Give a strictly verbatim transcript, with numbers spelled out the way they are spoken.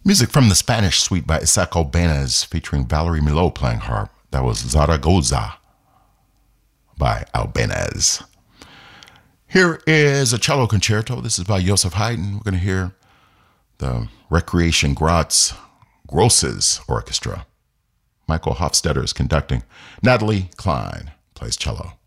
Music from the Spanish suite by Isaac Albéniz featuring Valerie Milot playing harp. That was Zaragoza by Albéniz. Here is a cello concerto. This is by Joseph Haydn. We're going to hear the Recreation Graz Grosses Orchestra. Michael Hofstetter is conducting. Natalie Klein plays cello.